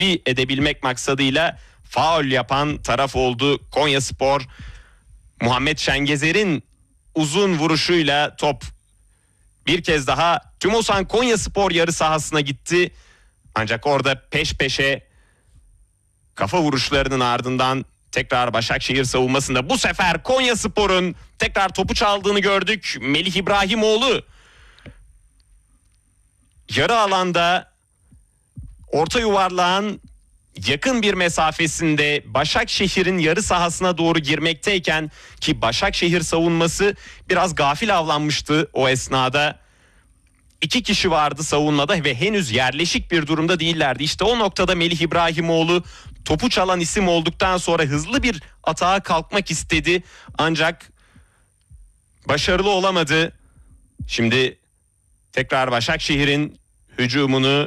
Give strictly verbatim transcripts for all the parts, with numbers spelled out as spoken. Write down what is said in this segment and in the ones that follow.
tasfiye edebilmek maksadıyla faul yapan taraf oldu Konyaspor. Muhammed Şengezer'in uzun vuruşuyla top bir kez daha Tümosan Konyaspor yarı sahasına gitti. Ancak orada peş peşe kafa vuruşlarının ardından tekrar Başakşehir savunmasında bu sefer Konyaspor'un tekrar topu çaldığını gördük. Melih İbrahimoğlu yarı alanda orta yuvarlağın yakın bir mesafesinde Başakşehir'in yarı sahasına doğru girmekteyken, ki Başakşehir savunması biraz gafil avlanmıştı o esnada. İki kişi vardı savunmada ve henüz yerleşik bir durumda değillerdi. İşte o noktada Melih İbrahimoğlu topu çalan isim olduktan sonra hızlı bir atağa kalkmak istedi. Ancak başarılı olamadı. Şimdi tekrar Başakşehir'in hücumunu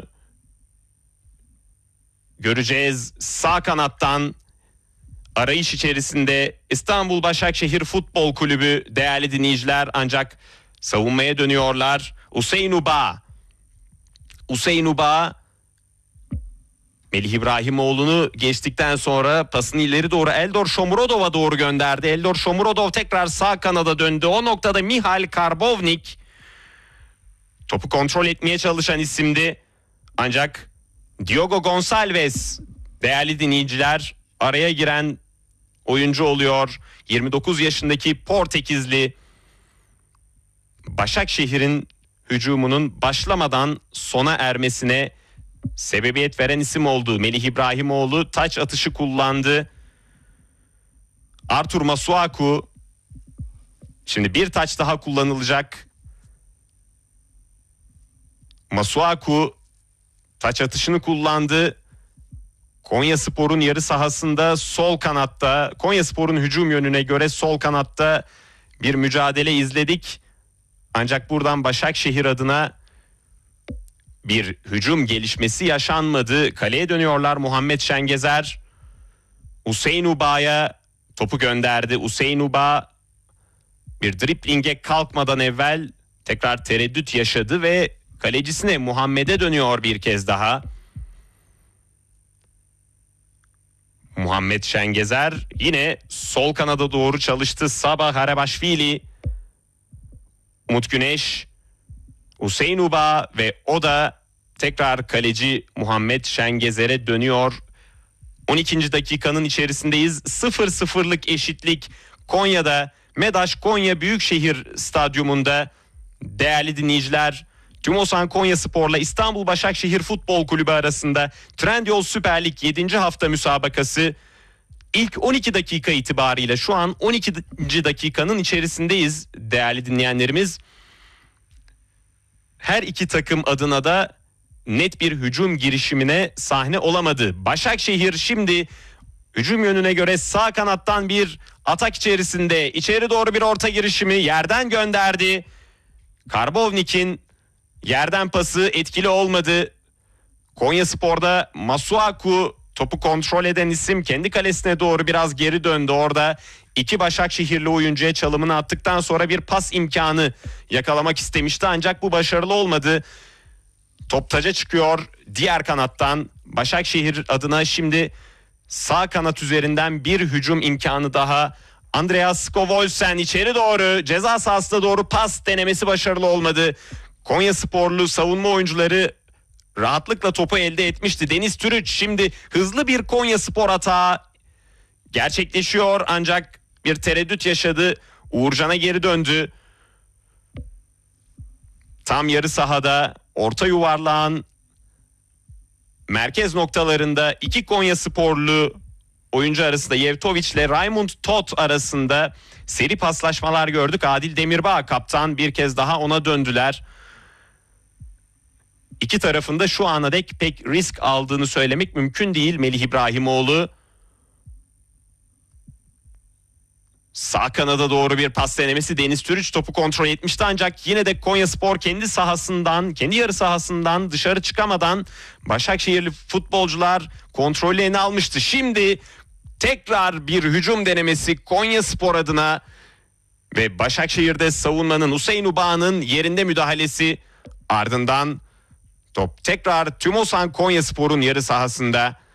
göreceğiz. Sağ kanattan arayış içerisinde İstanbul Başakşehir Futbol Kulübü değerli dinleyiciler, ancak savunmaya dönüyorlar. Hüseyin Uba. Hüseyin Uba Melih İbrahimoğlu'nu geçtikten sonra pasını ileri doğru Eldor Shomurodov'a doğru gönderdi. Eldor Shomurodov tekrar sağ kanada döndü. O noktada Mihail Karbovnik topu kontrol etmeye çalışan isimdi. Ancak Diogo Gonçalves değerli dinleyiciler araya giren oyuncu oluyor. yirmi dokuz yaşındaki Portekizli Başakşehir'in hücumunun başlamadan sona ermesine sebebiyet veren isim oldu. Melih İbrahimoğlu taç atışı kullandı. Artur Masuaku, şimdi bir taç daha kullanılacak. Masuaku taç atışını kullandı. Konyaspor'un yarı sahasında sol kanatta, Konyaspor'un hücum yönüne göre sol kanatta bir mücadele izledik. Ancak buradan Başakşehir adına bir hücum gelişmesi yaşanmadı. Kaleye dönüyorlar. Muhammed Şengezer Hüseyin Uba'ya topu gönderdi. Hüseyin Uba bir driblinge kalkmadan evvel tekrar tereddüt yaşadı ve kalecisine Muhammed'e dönüyor bir kez daha. Muhammed Şengezer yine sol kanada doğru çalıştı. Sabah Harabaşvili, Umut Güneş, Hüseyin Uba ve o da tekrar kaleci Muhammed Şengezer'e dönüyor. on ikinci dakikanın içerisindeyiz. sıfır sıfırlık eşitlik Konya'da, MEDAŞ Konya Büyükşehir Stadyumunda değerli dinleyiciler. Tümosan Konyaspor'la İstanbul Başakşehir Futbol Kulübü arasında Trendyol Süper Lig yedinci hafta müsabakası ilk on iki dakika itibariyle şu an on ikinci dakikanın içerisindeyiz değerli dinleyenlerimiz. Her iki takım adına da net bir hücum girişimine sahne olamadı. Başakşehir şimdi hücum yönüne göre sağ kanattan bir atak içerisinde, içeri doğru bir orta girişimi yerden gönderdi. Karbovnik'in yerden pası etkili olmadı. Konyaspor'da Masuaku topu kontrol eden isim kendi kalesine doğru biraz geri döndü. Orada iki Başakşehirli oyuncuya çalımını attıktan sonra bir pas imkanı yakalamak istemişti ancak bu başarılı olmadı. Top taca çıkıyor diğer kanattan. Başakşehir adına şimdi sağ kanat üzerinden bir hücum imkanı daha. Andreas Skovolsen içeri doğru ceza sahasına doğru pas denemesi başarılı olmadı. Konyasporlu savunma oyuncuları rahatlıkla topu elde etmişti. Deniz Türüç şimdi hızlı bir Konyaspor atağı gerçekleşiyor ancak bir tereddüt yaşadı. Uğurcan'a geri döndü. Tam yarı sahada orta yuvarlağın merkez noktalarında iki Konyasporlu oyuncu arasında Yevtovic ile Raymond Tot arasında seri paslaşmalar gördük. Adil Demirbağ kaptan bir kez daha ona döndüler. İki tarafında şu ana dek pek risk aldığını söylemek mümkün değil. Melih İbrahimoğlu sağ kanada doğru bir pas denemesi. Deniz Türüç topu kontrol etmişti ancak yine de Konyaspor kendi sahasından, kendi yarı sahasından dışarı çıkamadan Başakşehirli futbolcular kontrolü eline almıştı. Şimdi tekrar bir hücum denemesi Konyaspor adına ve Başakşehir'de savunmanın Hüseyin Uba'nın yerinde müdahalesi, ardından Top tekrar Tümosan Konyaspor'un yarı sahasında.